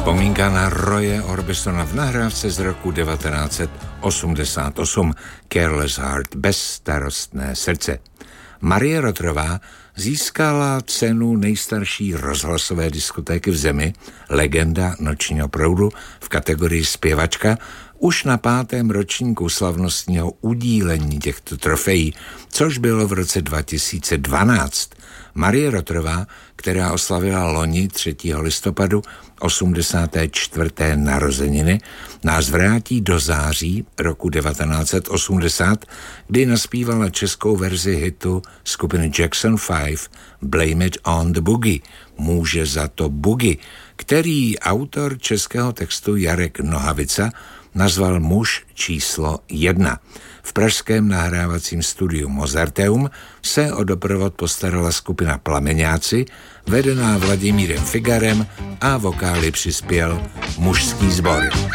Vzpomínka na Roye Orbisona v nahrávce z roku 1988 Careless Heart, bezstarostné srdce. Marie Rotherová získala cenu nejstarší rozhlasové diskotéky v zemi, legenda nočního proudu v kategorii zpěvačka, už na 5. ročníku slavnostního udílení těchto trofejí, což bylo v roce 2012. Marie Rotherová, která oslavila loni 3. listopadu 84. narozeniny, nás vrátí do září roku 1980, kdy naspívala českou verzi hitu skupiny Jackson 5 Blame It on the Boogie, může za to boogie, který autor českého textu Jarek Nohavica nazval muž číslo 1. V pražském nahrávacím studiu Mozarteum se o doprovod postarala skupina Plameňáci, vedená Vladimírem Figarem, a vokály přispěl mužský sbor.